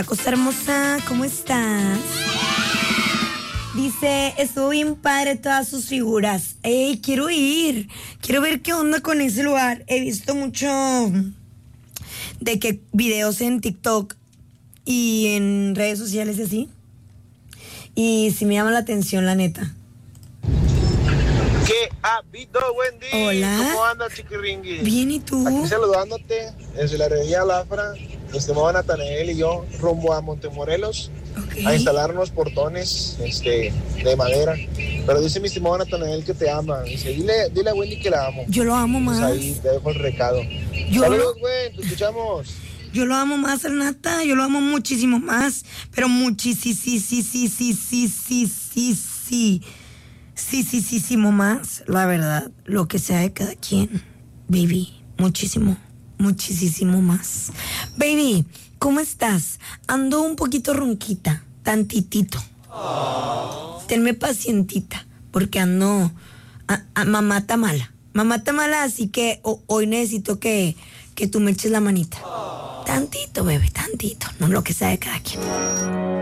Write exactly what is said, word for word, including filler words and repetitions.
Cosa hermosa, ¿cómo estás? Dice, estuvo bien padre todas sus figuras. Ey, quiero ir. Quiero ver qué onda con ese lugar. He visto mucho de que videos en TikTok y en redes sociales y así. Y sí me llama la atención, la neta. ¿Qué ha habido, Wendy? Hola. ¿Cómo andas, chiquiringui? Bien, ¿y tú? Aquí saludándote desde la herrería Lafra, mi estimado Natanael y yo, rumbo a Montemorelos, Okay. a instalar unos portones este, de madera. Pero dice mi estimado Natanael que te ama. Dice, dile, dile a Wendy que la amo. Yo lo amo Pues más. ahí te dejo el recado. Yo Saludos, lo- güey, te escuchamos. Yo lo amo más, Renata, yo lo amo muchísimo más, pero muchísimo, sí, sí, sí, sí, sí, sí, sí, sí, sí, sí, sí, sí, más, la verdad, lo que sea de cada quien, baby, muchísimo, muchísimo más. Baby, ¿cómo estás? Ando un poquito ronquita, tantitito. Tenme pacientita, porque ando, a, a, mamá está mala, mamá está mala, así que o, hoy necesito que, que tú me eches la manita. Tantito, bebé, tantito. No lo que sea de cada quien.